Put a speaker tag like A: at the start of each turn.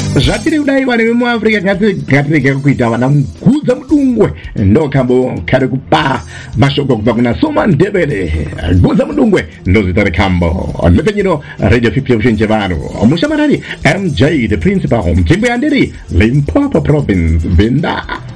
A: Zatiri udai wani mu Afrika katika kuita wana mkuza mdungwe ndo kambo kare kupa mashoko kupa kuna soma ndebele guza mdungwe ndo zitare kambo mefenyino Radio 50 ushinje vanu mushamarani MJ the principal mtimbo yandiri Limpopo province Vinda